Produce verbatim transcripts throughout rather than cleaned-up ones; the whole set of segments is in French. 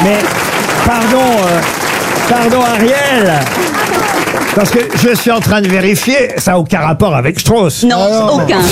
Mais, pardon, euh, pardon Ariel. Parce que je suis en train de vérifier, ça n'a aucun rapport avec Strauss. Non, ah non. aucun.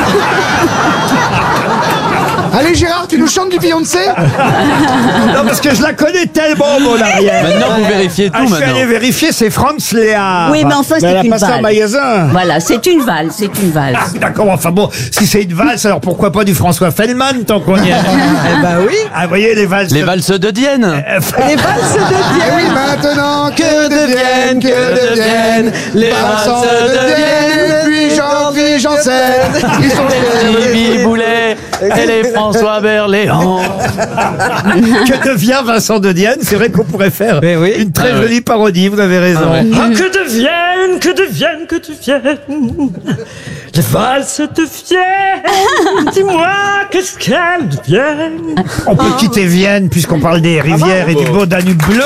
Allez Gérard, tu nous chantes du Beyoncé? Non, parce que je la connais tellement, mon Ariel. Maintenant, vous vérifiez tout, ah, je suis maintenant. allé vérifier, c'est Franz Léa. Oui, mais enfin, Mais c'est elle a une pas ça en valse. magasin. Voilà, c'est une valse, c'est une valse. Ah, d'accord, enfin bon, si c'est une valse, alors pourquoi pas du François Fellman, tant qu'on y est. Eh ben oui. Ah, vous voyez, les valses... Les valses de Dienne. Les valses de Dienne. Oui, maintenant que deviennent, que deviennent les valses de Dienne. Puis Jean, puis Janssen. Ils sont Sylvie Boulet et les François Berléand. Que devient Vincent de Dienne? C'est vrai qu'on pourrait faire Mais oui. une très Ah ouais. jolie parodie, vous avez raison. Ah ouais. Ah, que deviennent, que deviennent, que deviennent les valses deviennent. Dis-moi, qu'est-ce qu'elles deviennent? On peut quitter Vienne puisqu'on parle des rivières et du beau Danube bleu.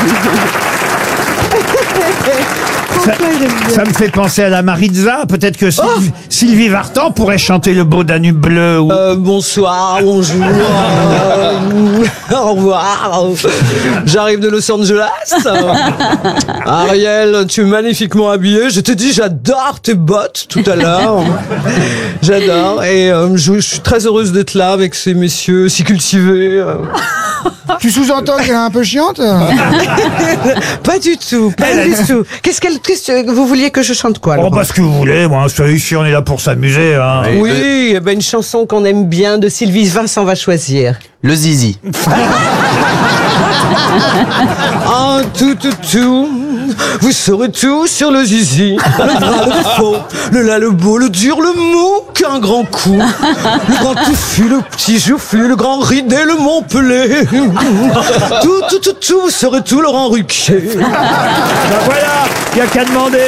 Ça, ça me fait penser à la Maritza. Peut-être que Sylvie, Sylvie Vartan pourrait chanter le beau Danube bleu. Ou... Euh, bonsoir, bonjour, euh, au revoir. J'arrive de Los Angeles. Ariel, tu es magnifiquement habillée. Je te dis, j'adore tes bottes tout à l'heure. J'adore. Et euh, je, je suis très heureuse d'être là avec ces messieurs si cultivés. euh. Tu sous-entends qu'elle est un peu chiante? Pas du tout, pas du tout. Qu'est-ce qu'elle, qu'est-ce que vous vouliez que je chante quoi? Oh, Laurent bah, ce que vous voulez, moi. Ici, on est là pour s'amuser. Hein. Oui, eh ben, une chanson qu'on aime bien de Sylvie Vincent va choisir. Le zizi. Un tout, tout, tout. Vous saurez tout sur le zizi. Le vrai, le faux. Le là, le beau, le dur, le mou. Qu'un grand coup. Le grand touffu, le petit joufflu, le grand ridé, le Montpellier. Tout, tout, tout, tout. Vous saurez tout, Laurent Ruquier. Ben voilà, il n'y a qu'à demander.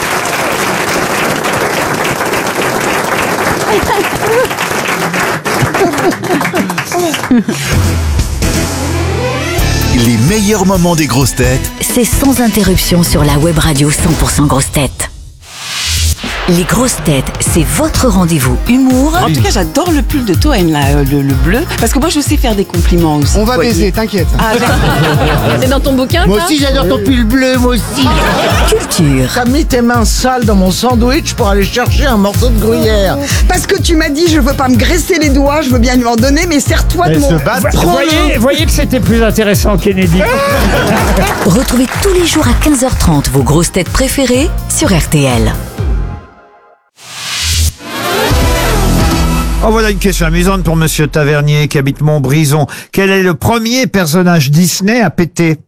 Les meilleurs moments des grosses têtes C'est sans interruption sur la web radio cent pour cent grosses têtes. Les grosses têtes, c'est votre rendez-vous humour. En tout cas, j'adore le pull de Toen, là, euh, le, le bleu, parce que moi, je sais faire des compliments aussi. On va Voyez. baiser, t'inquiète. Ah, c'est dans ton bouquin, Moi ça aussi j'adore ton pull bleu, moi aussi. Culture, T'as mis tes mains sales dans mon sandwich pour aller chercher un morceau de gruyère. Parce que tu m'as dit, je veux pas me graisser les doigts, je veux bien lui en donner, mais serre-toi de Elle mon... se bat. Vous voyez, voyez que c'était plus intéressant, Kennedy. retrouvez tous les jours à quinze heures trente vos grosses têtes préférées sur R T L. Oh, voilà une question amusante pour Monsieur Tavernier qui habite Montbrison. Quel est le premier personnage Disney à péter?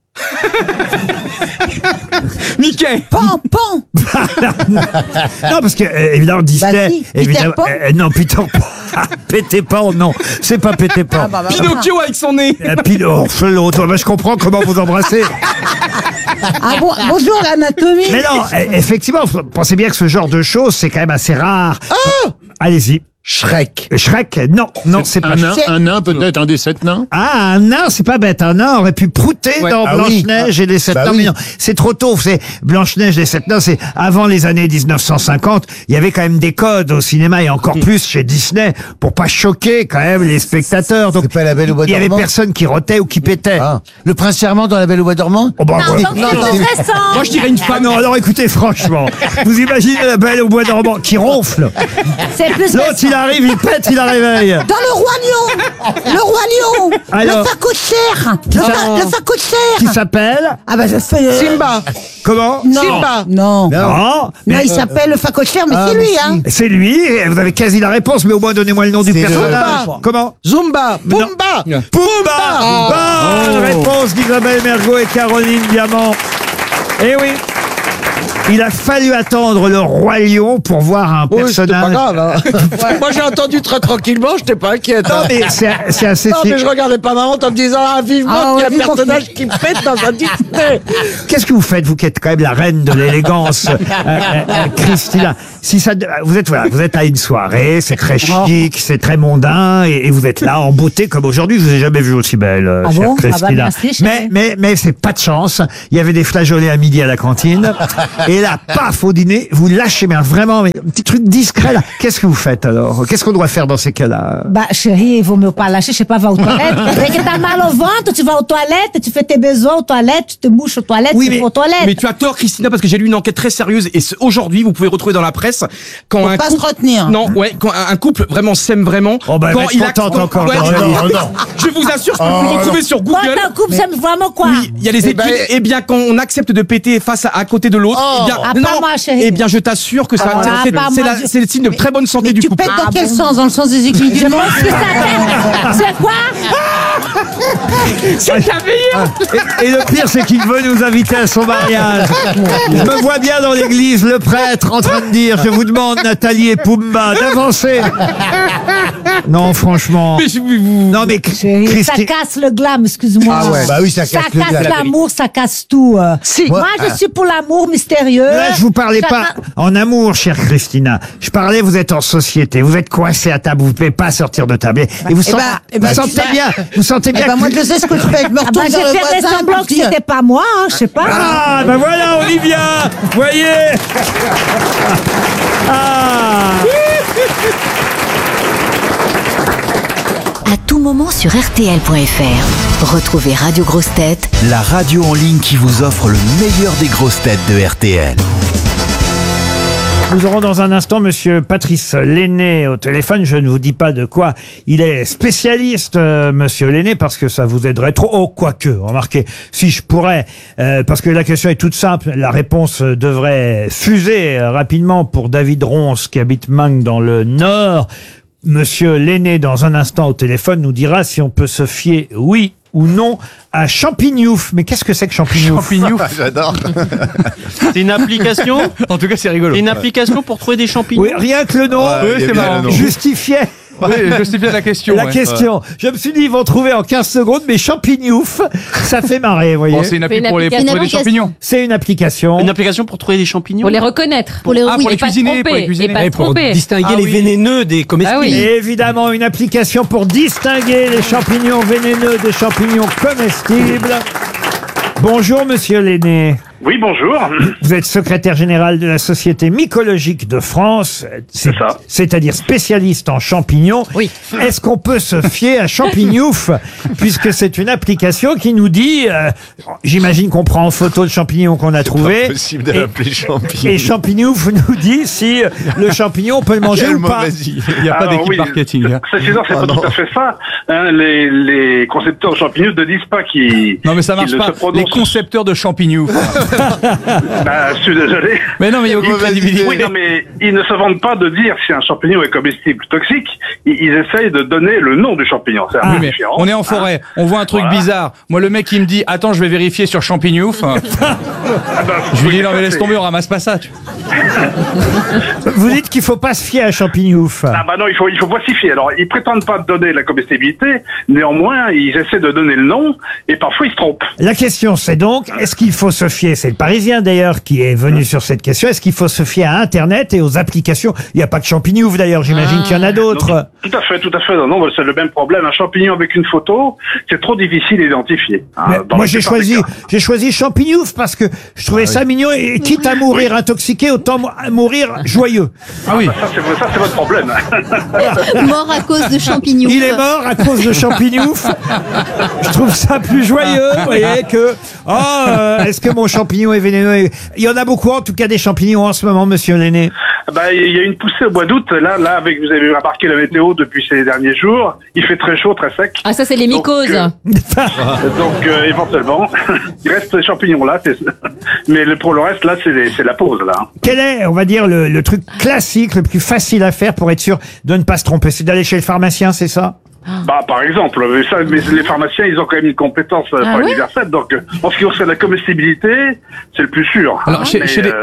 Mickey. Pan, pan. Non, parce que, euh, évidemment, Disney... Bah si, Peter évidemment, Pan. euh, non, Peter Pan. Péter Pan, non. C'est pas Péter Pan. Ah, bah, bah, Pinocchio avec son nez. Euh, Pin- oh, l'autre, bah, je comprends comment vous embrassez. Ah bon, bonjour l'anatomie. Mais non, euh, effectivement, vous pensez bien que ce genre de choses, c'est quand même assez rare. Allez-y. Shrek. Shrek, non, non, c'est pas Un nain, C'est- un nain peut-être, un des sept nains. Ah, un nain, c'est pas bête. Un nain aurait pu prouter Ouais. dans Ah oui. Blanche-Neige et les sept Bah nains. oui. Mais non, c'est trop tôt. C'est Blanche-Neige et les sept nains, c'est avant les années dix-neuf cent cinquante. Il y avait quand même des codes au cinéma et encore plus chez Disney pour pas choquer quand même les spectateurs. Donc, C'est pas La Belle au Bois il y avait dormant personne qui rotait ou qui pétait. Ah. Le prince charmant dans La Belle au Bois dormant. Oh, bah, ouais. Moi, je dirais une Ah non, alors écoutez, franchement, vous imaginez la Belle au Bois dormant qui ronfle. C'est plus L'autre, il arrive, il pète, il la réveille. Dans le roi lion. Le roi lion. Alors. Le facochère. Le, fa- le facochère. Qui s'appelle Ah bah je fais... euh, Simba. Comment? Non. Simba. Non. Non, Non, mais il s'appelle le facochère, mais Ah, c'est mais lui, si. hein. c'est lui, et vous avez quasi la réponse, mais au moins donnez-moi le nom du C'est le- personnage. Zumba. Comment? Zumba. Non. Pumba. Pumba. Bonne réponse d'Isabelle Mergo et Caroline Diamant. Eh oui. Il a fallu attendre le roi lion pour voir un Oui, c'était pas personnage. grave. Hein. Moi, j'ai entendu très tranquillement, j'étais pas inquiète. Non, mais c'est c'est assez. Non, mais je regardais pas ma honte en me disant, ah, vivement Ah, qu'il y a oui, un personnage qui pète dans un Disney. Qu'est-ce que vous faites, vous qui êtes quand même la reine de l'élégance, euh, euh, euh, Christina? Si ça, vous êtes voilà, vous êtes à une soirée, c'est très chic, c'est très mondain, et, et vous êtes là en beauté comme aujourd'hui. Je vous ai jamais vu aussi belle, euh, Ah chère bon? Ah bah, Christina. merci, chérie. mais mais mais c'est pas de chance. Il y avait des flageolets à midi à la cantine, et là, paf, au dîner, vous lâchez, mais vraiment, mais un petit truc discret là. Qu'est-ce que vous faites alors? Qu'est-ce qu'on doit faire dans ces cas-là? Bah, chérie, il vaut mieux pas lâcher, je sais pas, va aux toilettes. Dès que t'as mal au ventre, tu vas aux toilettes, tu fais tes besoins aux toilettes, tu te mouches aux toilettes, Oui, tu mais, vas aux toilettes. mais tu as tort, Christina, parce que j'ai lu une enquête très sérieuse et ce- aujourd'hui, vous pouvez retrouver dans la presse quand Faut un pas couple, se retenir. non, ouais, quand un un couple vraiment s'aime vraiment, Oh, bah, elle va quand être il a, contente quand- encore, ouais, dans je, la vie. je vous assure, je peux Oh, vous le retrouver non. sur Quand Google. un couple, c'est vraiment quoi? Oui, il y a les Eh études. ben, Eh bien, quand on accepte de péter face à, à côté de l'autre, Oh. eh bien, Ah, pas non, moi, chérie. eh bien, je t'assure que ça, Ah, c'est, pas c'est moi, la- je- c'est le signe de très bonne santé Mais du tu couple. pètes dans Ah, quel bon. sens? Dans le sens des équilibres? Je pense que ça fait. C'est quoi? C'est la meilleure. Et, et le pire, c'est qu'il veut nous inviter à son mariage. Je me vois bien dans l'église, le prêtre en train de dire, je vous demande, Nathalie et Pumba, d'avancer. Non, franchement. Mais je- vous- Non, mais Chérie, ça Christine. casse le glam, excuse-moi. Ah ouais. Bah oui, ça casse le glam. l'amour, ça casse tout. euh. Moi, je suis pour l'amour mystérieux. Là, je vous parlais pas Chacun- en amour, chère Christina. Je parlais, vous êtes en société, vous êtes coincé à table, vous ne pouvez pas sortir de table. Et vous, Eh sent- ben, eh ben, vous tu sentez sais- bien, vous sentez bien Eh ben, que- moi, je sais ce que je fais. Je me Ah bah, retourne j'ai vers le fait des voisin. semblants que puis je dis, c'était pas moi, hein, je sais pas. Ah, ben voilà, Olivia, voyez. Ah. À tout moment sur R T L point F R. Retrouvez Radio Grosses Têtes La radio en ligne qui vous offre le meilleur des grosses têtes de R T L. Nous aurons dans un instant Monsieur Patrice Lenné au téléphone. Je ne vous dis pas de quoi il est spécialiste, euh, Monsieur Lenné, parce que ça vous aiderait trop. Oh, quoique, remarquez, si je pourrais, euh, parce que la question est toute simple. La réponse euh, devrait fuser euh, rapidement pour David Ronce qui habite Mangue dans le Nord. Monsieur Lenné, dans un instant au téléphone, nous dira si on peut se fier, oui ou non, à Champignouf. Mais qu'est-ce que c'est que Champignouf? Champignouf. J'adore. C'est une application. En tout cas, c'est rigolo. C'est une application pour trouver des champignons. Oui, rien que le nom Ouais, Oui, il y a c'est bien marrant. le nom. justifiait Oui, justifier la question. la ouais. question. Je me suis dit, ils vont trouver en quinze secondes, mais Champignouf, ça fait marrer, vous voyez. Bon, c'est une appli Une pour, les, pour application. trouver des champignons. C'est une application. Une application pour trouver des champignons. Pour les reconnaître. Pour les- oui, ah, pour et les pas se cuisiner, tromper, pour les cuisiner. et pas se Et pour tromper. distinguer Ah les oui. vénéneux des comestibles. Ah oui. Et évidemment, une application pour distinguer les champignons vénéneux des champignons comestibles. Bonjour, Monsieur Lenné. Oui, bonjour. Vous êtes secrétaire général de la Société mycologique de France, c'est- ça. c'est-à-dire spécialiste en champignons. Oui. Est-ce qu'on peut se fier à Champignouf, puisque c'est une application qui nous dit, euh, j'imagine qu'on prend en photo le champignon qu'on a trouvé, Possible de et, l'appeler champignon. et Champignouf nous dit si euh, le champignon on peut le manger Quelle ou pas. mauvaise idée. Il n'y a pas Alors, d'équipe oui, marketing. hein. C'est c'est- c'est Ah pas non. tout à fait ça. Hein, les, les concepteurs de champignons ne disent pas qu'ils. Non, mais ça marche qu'ils ne pas. se prononcent- Les concepteurs de champignons. Bah, je suis désolé. Mais non, mais il n'y a aucune Mauvaise crédibilité. idée. Oui, non, mais ils ne se vendent pas de dire si un champignon est comestible ou toxique. Ils, ils essayent de donner le nom du champignon. C'est un Oui, peu mais différent. on est en forêt, on voit un truc Voilà. bizarre. Moi, le mec, il me dit, attends, je vais vérifier sur Champignouf. Ah bah, Je lui dis, oui, non, mais ça, laisse c'est- tomber, on ramasse pas ça. tu- Vous dites qu'il faut pas se fier à Champignouf. Ah bah non, il faut, il faut voicifier. Alors, ils prétendent pas donner la comestibilité, néanmoins, ils essaient de donner le nom, et parfois ils se trompent. La question c'est donc, est-ce qu'il faut se fier, c'est le Parisien d'ailleurs qui est venu sur cette question, est-ce qu'il faut se fier à Internet et aux applications? Il n'y a pas que Champignouf d'ailleurs, j'imagine qu'il y en a d'autres. Non, tout à fait, tout à fait. Non, non, c'est le même problème. Un champignon avec une photo, c'est trop difficile à identifier. hein, Mais dans moi la j'ai plupart des choisi, cas. j'ai choisi Champignouf parce que je trouvais ça mignon et quitte à mourir intoxiqué, autant mou- mourir joyeux. Ah oui. Ça, c'est ça, c'est votre problème. Mort à cause de champignons. Il est mort à cause de Champignouf. Je trouve ça plus joyeux, vous voyez, que oh, euh, est-ce que mon champignon est vénéneux? Il y en a beaucoup, en tout cas, des champignons en ce moment, Monsieur Lenné. Bah, il y a une poussée au mois d'août. Là, là, avec, vous avez remarqué la météo depuis ces derniers jours. Il fait très chaud, très sec. Ah, ça, c'est les Donc, mycoses. euh, Donc, euh, éventuellement, il reste les champignons là. c'est- Mais le- pour le reste, là, c'est les- c'est la pause, là. Quel est, on va dire, le, le truc classique, le plus facile à faire pour être sûr de ne pas se tromper? C'est d'aller chez le pharmacien, c'est ça? Bah, par exemple, mais ça, mais les pharmaciens, ils ont quand même une compétence euh, Ah pas ouais universelle. Donc, euh, en ce qui concerne la comestibilité, c'est le plus sûr. Alors, hein, chez- mais, chez les- euh,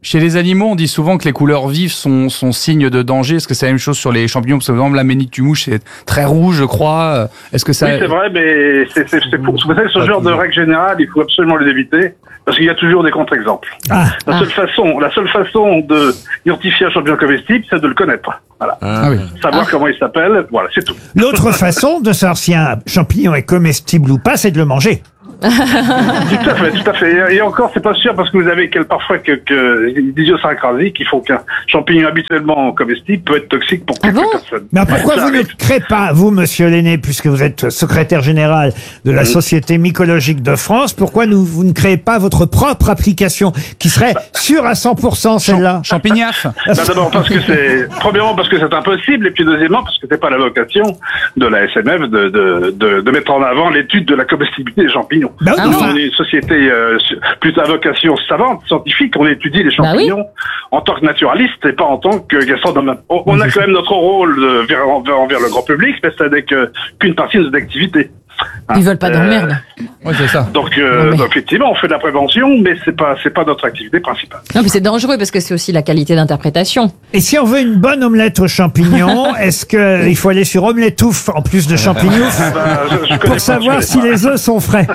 Chez les animaux, on dit souvent que les couleurs vives sont, sont signes de danger. Est-ce que c'est la même chose sur les champignons? Parce que, par exemple, la ménictumouche, c'est très rouge, je crois. Est-ce que ça... Oui, c'est vrai, mais c'est, c'est, c'est pour, vous savez, ce genre de règle générale, il faut absolument les éviter, parce qu'il y a toujours des contre-exemples. Ah, la ah. seule façon, la seule façon de identifier un champignon comestible, c'est de le connaître. Voilà. Ah, oui. Savoir Ah. comment il s'appelle, voilà, c'est tout. L'autre façon de savoir si un champignon est comestible ou pas, c'est de le manger. Tout à fait, tout à fait. Et encore, c'est pas sûr parce que vous avez quel, parfois quelques idiosyncrasies qui font qu'un champignon habituellement comestible peut être toxique pour quelques personnes. Mais pourquoi Ça vous ne arrive. créez pas, vous, monsieur Lenné, puisque vous êtes secrétaire général de la Société mycologique de France, pourquoi nous, vous ne créez pas votre propre application qui serait sûre à cent pour cent celle-là? Champignaf. Bah, d'abord parce que c'est, premièrement parce que c'est impossible, et puis deuxièmement parce que c'est pas la vocation de la S M F de, de, de, de mettre en avant l'étude de la comestibilité des champignons. Bah oui, Nous, enfin- on est une société euh, plutôt à vocation savante, scientifique, on étudie les champignons en tant que naturaliste et pas en tant que gastronome. On, on a quand même notre rôle de, vers, envers, envers le grand public, mais c'est avec euh, qu'une partie de nos activités. Ils veulent pas d'emmerde. Oui, c'est ça. Donc, euh, donc, effectivement, on fait de la prévention, mais c'est pas, c'est pas notre activité principale. Non, mais c'est dangereux parce que c'est aussi la qualité d'interprétation. Et si on veut une bonne omelette aux champignons, est-ce qu'il faut aller sur Omeletouf en plus de champignons Bah, je- je connais pour pas, savoir je si connais les œufs sont frais?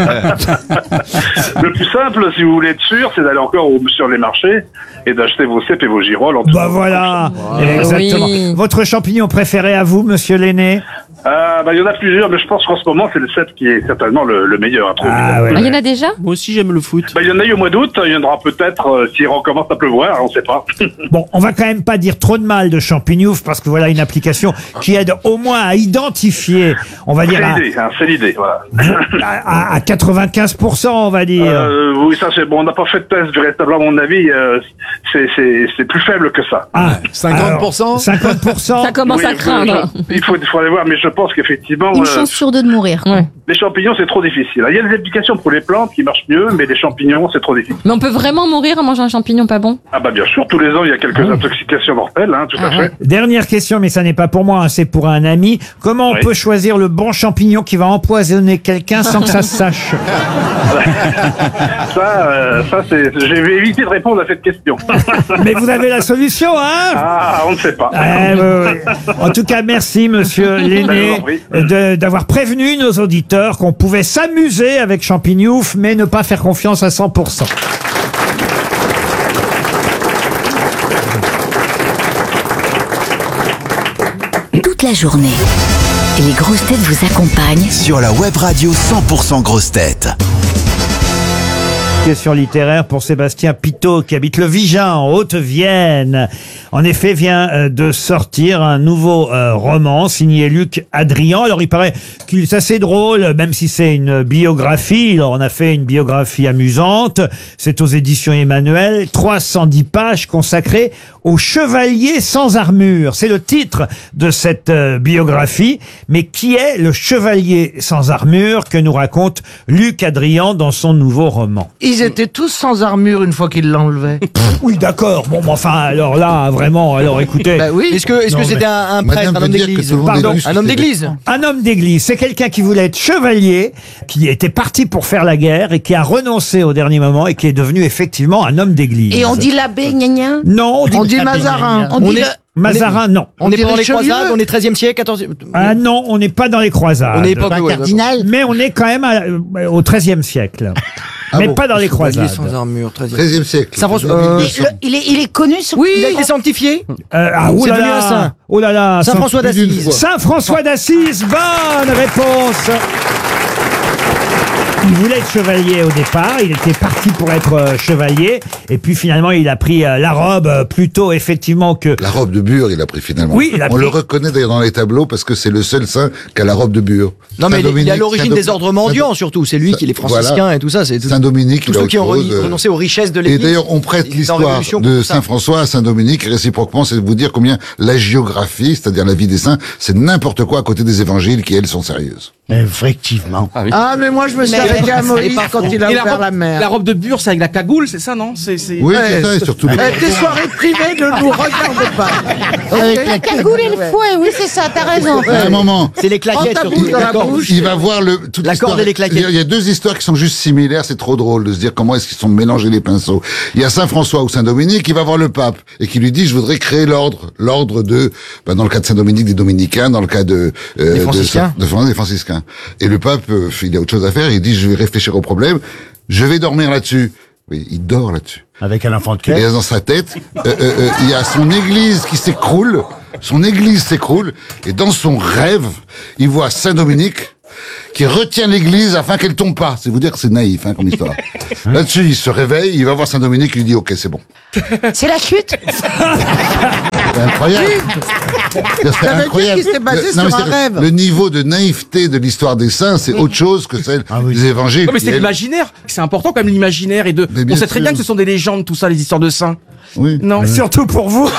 Le plus simple, si vous voulez être sûr, c'est d'aller encore au- sur les marchés et d'acheter vos cèpes et vos girolles. En Bah voilà, exactement. Oui. Votre champignon préféré à vous, monsieur Lenné? Euh, bah, il y en a plusieurs, mais je pense qu'en ce moment, c'est le cèpe qui est certainement le, le meilleur à trouver. Ah ouais. Ah, il y en a déjà? Moi aussi, j'aime le foot. Bah, il y en a eu au mois d'août, il y en aura peut-être euh, s'il recommence à pleuvoir, on sait pas. Bon, on va quand même pas dire trop de mal de Champignouf parce que voilà une application qui aide au moins à identifier, on va dire C'est à, l'idée, hein, c'est l'idée, voilà. à- à quatre-vingt-quinze pour cent, on va dire. Euh, oui, ça c'est bon, on n'a pas fait de test véritablement, à mon avis, euh, c'est, c'est, c'est plus faible que ça. Ah, cinquante pour cent alors, cinquante pour cent. Ça commence Oui, à il faut- craindre. je- Il faut, il faut aller voir, mais je pense qu'effectivement, Une euh, chance sur deux de mourir. Ouais. les champignons c'est trop difficile. Il y a des applications pour les plantes qui marchent mieux, mais les champignons c'est trop difficile. Mais on peut vraiment mourir en mangeant un champignon pas bon? Ah bah bien sûr, tous les ans il y a quelques intoxications mortelles, hein, tout à Ah fait. ouais. Dernière question, mais ça n'est pas pour moi, hein, c'est pour un ami. Comment on Oui. peut choisir le bon champignon qui va empoisonner quelqu'un sans que ça se sache? Ça, euh, ça c'est, je vais éviter de répondre à cette question. Mais vous avez la solution, hein? Ah, on ne sait pas. Eh, oui, oui. En tout cas, merci, monsieur Ben, je Lenné, vous en prie. de- d'avoir prévenu nos auditeurs qu'on pouvait s'amuser avec Champignouf, mais ne pas faire confiance à cent pour cent. Toute la journée, les grosses têtes vous accompagnent Sur la web radio cent pour cent grosses têtes. Question littéraire pour Sébastien Pitot qui habite le Vigin en Haute-Vienne. En effet, vient euh, de sortir un nouveau euh, roman signé Luc Adrian. Alors il paraît qu'il est assez drôle, même si c'est une biographie. Alors on a fait une biographie amusante. C'est aux éditions Emmanuel. trois cent dix pages consacrées au chevalier sans armure. C'est le titre de cette euh, biographie. Mais qui est le chevalier sans armure que nous raconte Luc Adrian dans son nouveau roman? Ils étaient tous sans armure une fois qu'ils l'enlevaient. Oui, d'accord. Bon, mais enfin, alors là, vraiment, alors écoutez. Bah oui. Est-ce que est-ce que Non, c'était mais- un, un Madame prêtre, un veut homme dire que d'église? tout le monde Pardon, est juste Un homme que- d'église? Un homme d'église, c'est quelqu'un qui voulait être chevalier, qui était parti pour faire la guerre et qui a renoncé au dernier moment et qui est devenu effectivement un homme d'église. Et on dit l'abbé, gna gna. Non, on dit, On dit Mazarin. On dit est- le- Mazarin, non. On est dit pendant les Richelieu. croisades, on est treizième siècle, quatorzième. Ah non, on n'est pas dans les croisades. On est époque, ouais, d'accord. Mais on est quand même à- euh, au treizième siècle. Ah mais bon, pas dans les Chevalier croisades. sans armure, treizième. treizième siècle. Saint François- Mille euh, deux cents. Le- il, est, il est connu sur... Oui, il est sanctifié. Euh, ah, oh C'est là devenu un là, saint. oh là là, Saint François plus d'une d'Assise. fois. Saint François d'Assise, bonne réponse. Il voulait être chevalier au départ, il était parti pour être euh, chevalier, et puis finalement il a pris euh, la robe euh, plutôt effectivement que... La robe de Bure, il a pris finalement. Oui, il a On pris- le reconnaît d'ailleurs dans les tableaux parce que c'est le seul saint qui a la robe de Bure. Non, mais il est- il est à Saint-Dominique, l'origine des Saint-Dom- ordres mendiants, surtout. C'est lui qui est les franciscains Voilà. et tout ça. C'est tout- Saint-Dominique, tous il a ceux qui ont autre chose, reni- euh, renoncé aux richesses de Et l'Église. d'ailleurs, on prête Ils étaient en l'histoire révolution de pour ça. Saint-François à Saint-Dominique réciproquement, c'est de vous dire combien la géographie, c'est-à-dire la vie des saints, c'est n'importe quoi à côté des évangiles qui, elles, sont sérieuses. Effectivement. Ah, oui. Ah, mais moi, je me suis Mais- arrêté à Et Moïse pas quand faux. il a Et la ouvert robe, la mer. La robe de bure, c'est avec la cagoule, c'est ça, non c'est, c'est... Oui, c'est ça, et surtout les... Euh, Tes soirées privées ne nous regardent pas. Avec la cagoule et le fouet, oui, c'est ça, t'as raison. À un moment, C'est les claquettes. Prends ta surtout. bouche dans la D'accord. bouche. il va voir le toute La l'histoire. corde et les claquettes. Il y a- il y a deux histoires qui sont juste similaires, c'est trop drôle de se dire comment est-ce qu'ils sont mélangés les pinceaux. Il y a Saint François ou Saint Dominique qui va voir le pape et qui lui dit je voudrais créer l'ordre, l'ordre de, ben, dans le cas de Saint Dominique des dominicains, dans le cas de euh, Des franciscains. de, de, des franciscains. Et le pape, euh, il a autre chose à faire, il dit je vais réfléchir au problème, je vais dormir là-dessus. Oui, il dort là-dessus. Avec un enfant de Et cœur. dans sa tête, euh, euh, euh, il y a son église qui s'écroule, son église s'écroule, et dans son rêve, il voit Saint Dominique qui retient l'église afin qu'elle tombe pas. C'est vous dire que c'est naïf, hein, comme histoire. Là-dessus, il se réveille, il va voir Saint Dominique, il lui dit, ok, c'est bon. C'est la chute. C'est incroyable. C'est Ça veut dire incroyable. qu'il s'est basé Le- sur mais un c'est- rêve. Le niveau de naïveté de l'histoire des saints, c'est autre chose que celle des évangiles. Non, mais qui, c'est elle- l'imaginaire. C'est important quand même l'imaginaire et de. Mais On bien sait très sûr. bien que ce sont des légendes, tout ça, les histoires de saints. Oui. Non. Surtout pour vous.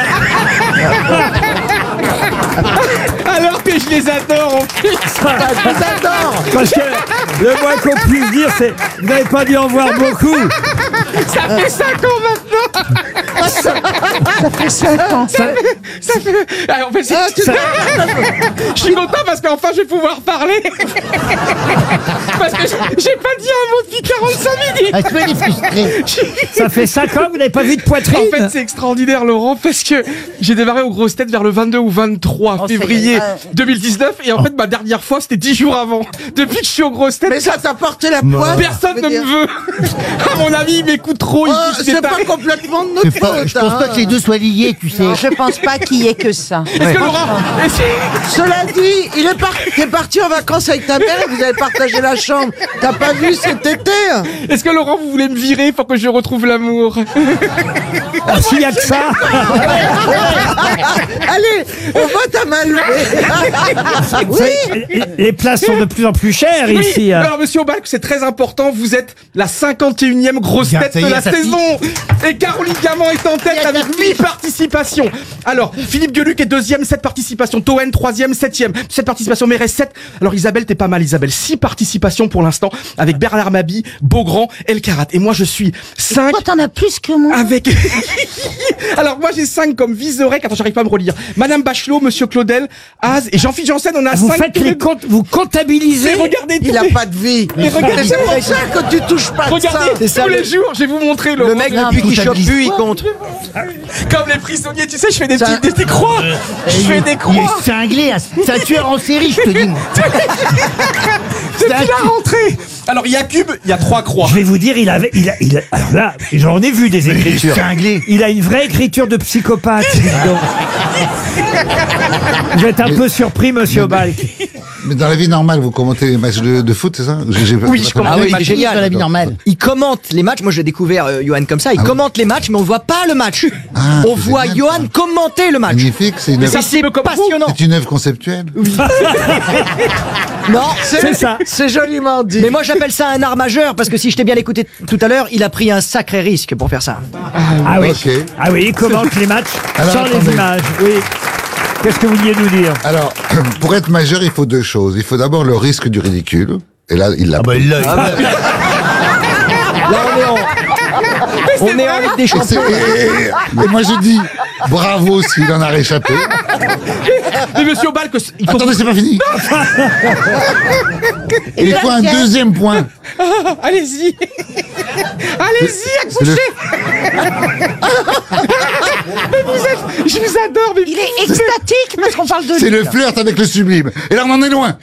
Alors que je les adore en plus. Je t'adore. Parce que le moins qu'on puisse dire, c'est vous n'avez pas dû en voir beaucoup. Ça fait cinq ans maintenant. Ça fait cinq ans. Ça fait. Ça fait. Ah, en fait, c'est- Ah, tu- ça- Je suis content parce qu'enfin je vais pouvoir parler. Parce que j'ai j'ai pas dit un mot depuis quarante-cinq minutes. Ah, tu es frustré. Ça fait cinq ans que vous n'avez pas vu de poitrine. En fait, c'est extraordinaire, Laurent, parce que j'ai démarré aux grosses têtes vers le vingt-deux ou vingt-trois Oh, février c'est- deux mille dix-neuf, et en fait, ma dernière fois, c'était dix jours avant. Depuis que je suis aux grosses têtes, Mais ça t'a porté la poisse. personne je ne veux dire. me veut. À mon avis, il m'écoute trop. il Oh, dit que c'est pas- pas complètement de notre C'est pas- faute. je pense pas que les deux soient liés, tu sais. Je pense pas qu'il y ait que ça. Est-ce que Laurent. est-ce que- Cela dit, il est, par... t'es parti en vacances avec ta mère et vous avez partagé la chambre. T'as pas vu cet été? Est-ce que Laurent, vous voulez me virer pour que je retrouve l'amour? Ah, s'il y a que ça. Allez, on vote à main levée. Vous savez, les- les places sont de plus en plus chères Oui. ici. hein. Alors, monsieur Aubalque, c'est très important. Vous êtes la cinquante et unième grosse Regarde, tête ça y de est, la ça saison. Et Caroline Diamant est en tête avec huit participations. Alors, Philippe Gueluc est deuxième, sept participations. Toen, troisième, septième, sept participations. Mérès, sept. Alors, Isabelle, t'es pas mal, Isabelle. six participations pour l'instant avec Bernard Mabie, Beaugrand, El Karat. Et moi, je suis cinq. Toi, t'en as plus que moi. Avec. Alors, moi, j'ai cinq comme Vizorek. Attends, j'arrive pas à me relire. Madame Bachelot, Monsieur Claudel, Az et Jean-Philippe Janssen. On a Vous cinq. faites tous les les- comptes, vous comptabilisez. Mais regardez, Il tous a les- pas de vie. Mais regardez, C'est pour ça que tu touches pas de Regardez, ça. tous les jours, je vais vous montrer le, Le mec, depuis qu'il chope plus, il compte. comme les prisonniers, tu sais, je fais des, Ça- petits, des, des croix. Je fais des Il croix. est cinglé, hein. c'est un tueur en série, je te dis. Depuis la rentrée. Alors, il y a Cube, il y a trois croix. Je vais vous dire, il avait, il a, il a- alors là, j'en ai vu des écritures. cinglé. Il a une vraie écriture de psychopathe. dis donc. Vous êtes un peu surpris, monsieur Aubalque. Mais dans la vie normale, vous commentez les matchs de, de foot, c'est ça? J'ai- j'ai- Oui, je commente Ah oui, les c'est matchs. génial. Dans la vie normale. Il commente les matchs. Moi, j'ai découvert euh, Johan comme ça. Il Ah oui. commente les matchs, mais on voit pas le match. Ah, on c'est voit génial, Johan ça. commenter le match. Magnifique, c'est une, Mais œuvre- ça, Et c'est peu comme vous. passionnant. c'est une œuvre conceptuelle. Non, C'est ça. C'est joliment dit. mais moi j'appelle ça un art majeur parce que si je t'ai bien écouté tout à l'heure, il a pris un sacré risque pour faire ça. Ah oui. Ok. Ah oui, il commente les matchs Alors, sans les attendez. images. Oui. Qu'est-ce que vous vouliez nous dire? Alors, pour être majeur, il faut deux choses. Il faut d'abord le risque du ridicule. Et là, il l'a. bah, il l'a. Là on est en, on est en Ligue des Et, c'est- Champions. et- et- et moi, je dis bravo s'il en a réchappé. Mais monsieur Aubalque, il faut. Attendez, c'est pas fini. Et il faut un deuxième point. Allez-y. Allez-y, C'est le- accouchez. Mais vous êtes. Je vous adore, mais. Il est extatique parce qu'on parle de C'est lui. le flirt avec le sublime. Et là, on en est loin.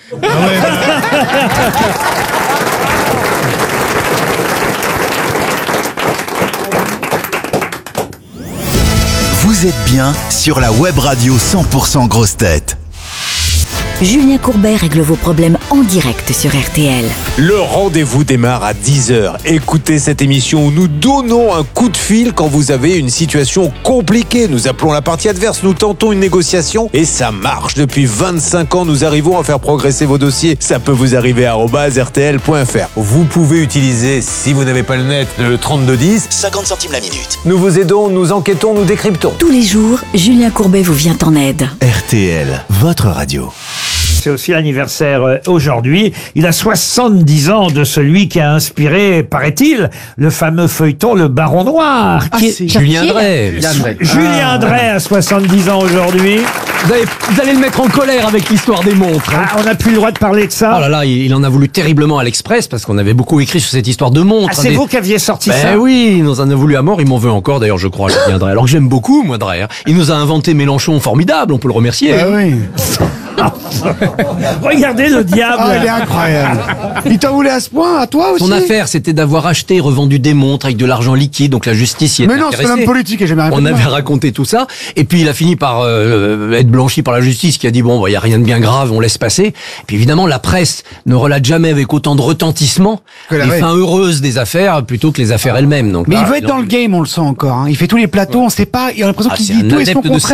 Vous êtes bien sur la web radio cent pour cent Grosse Tête. Julien Courbet règle vos problèmes en direct sur R T L. Le rendez-vous démarre à dix heures. Écoutez cette émission où nous donnons un coup de fil quand vous avez une situation compliquée. Nous appelons la partie adverse, nous tentons une négociation et ça marche. Depuis vingt-cinq ans, nous arrivons à faire progresser vos dossiers. Ça peut vous arriver à arobase r t l point f r. Vous pouvez utiliser, si vous n'avez pas le net, le trente-deux dix. cinquante centimes la minute. Nous vous aidons, nous enquêtons, nous décryptons. Tous les jours, Julien Courbet vous vient en aide. R T L, votre radio. c'est aussi l'anniversaire euh, aujourd'hui. Il a soixante-dix ans de celui qui a inspiré, paraît-il, le fameux feuilleton Le Baron Noir. Ah, qui est- c'est Julien Drey. Julien Drey. Julien Ah. Drey a soixante-dix ans aujourd'hui. Vous allez, vous allez le mettre en colère avec l'histoire des montres. hein. Ah, on n'a plus le droit de parler de ça. Oh là là, il, il en a voulu terriblement à l'Express parce qu'on avait beaucoup écrit sur cette histoire de montres. Ah, c'est Des- vous qui aviez sorti Ben ça. oui, il nous en a voulu à mort, il m'en veut encore d'ailleurs, je crois, Julien Drey. Alors que j'aime beaucoup, moi, Drey. hein. Il nous a inventé Mélenchon formidable, on peut le remercier. Ah oui. Regardez le diable. Ah, il est incroyable. Il t'en voulait à ce point, à toi aussi? Son affaire, c'était d'avoir acheté et revendu des montres avec de l'argent liquide, donc la justice y était Mais non, c'est intéressée. l'homme politique et j'ai jamais rien On fait de avait mal. raconté tout ça, et puis il a fini par euh, être blanchi par la justice, qui a dit bon, il y a rien de bien grave, on laisse passer. Et puis évidemment, la presse ne relate jamais avec autant de retentissement Que la les vraie. fins heureuses des affaires plutôt que les affaires elles-mêmes. Donc Mais il voilà, veut être dans le game, on le sent encore. hein. Il fait tous les plateaux, on sait pas. Il a l'impression Ah, qu'il c'est dit un tout et son adepte de contraire.